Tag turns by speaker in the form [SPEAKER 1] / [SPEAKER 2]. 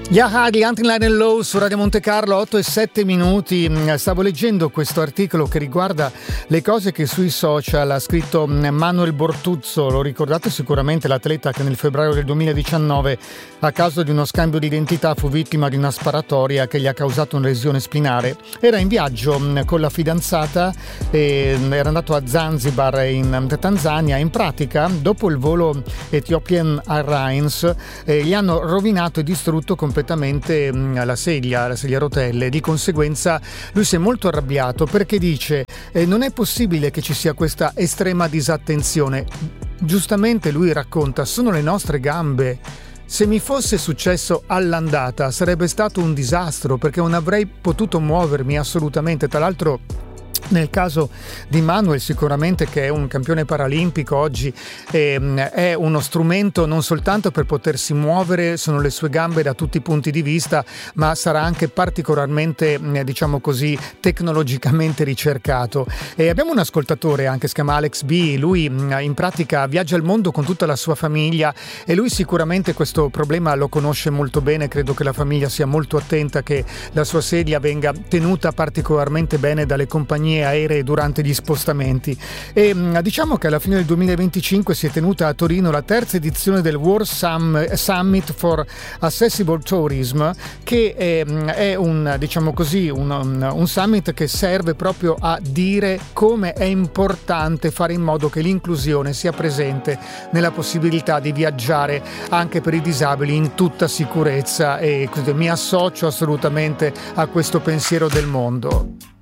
[SPEAKER 1] Yaha di Hunting Line Low su Radio Monte Carlo, 8:07. Stavo leggendo questo articolo che riguarda le cose che sui social ha scritto Manuel Bortuzzo. Lo ricordate sicuramente, l'atleta che nel febbraio del 2019 a causa di uno scambio di identità fu vittima di una sparatoria che gli ha causato una lesione spinale. Era in viaggio con la fidanzata e era andato a Zanzibar in Tanzania. In pratica, dopo il volo Ethiopian Airlines, gli hanno rovinato e distrutto completamente la sedia a rotelle. Di conseguenza lui si è molto arrabbiato perché dice non è possibile che ci sia questa estrema disattenzione. Giustamente lui racconta: sono le nostre gambe. Se mi fosse successo all'andata sarebbe stato un disastro, perché non avrei potuto muovermi assolutamente. Tra l'altro, nel caso di Manuel, sicuramente, che è un campione paralimpico oggi, è uno strumento non soltanto per potersi muovere, sono le sue gambe da tutti i punti di vista, ma sarà anche particolarmente, diciamo così, tecnologicamente ricercato. E abbiamo un ascoltatore anche, si chiama Alex B, lui in pratica viaggia il mondo con tutta la sua famiglia e lui sicuramente questo problema lo conosce molto bene. Credo che la famiglia sia molto attenta che la sua sedia venga tenuta particolarmente bene dalle compagnie aeree durante gli spostamenti. E diciamo che alla fine del 2025 si è tenuta a Torino la terza edizione del World Summit for Accessible Tourism, che è un, diciamo così, un summit che serve proprio a dire come è importante fare in modo che l'inclusione sia presente nella possibilità di viaggiare anche per i disabili in tutta sicurezza, e mi associo assolutamente a questo pensiero del mondo.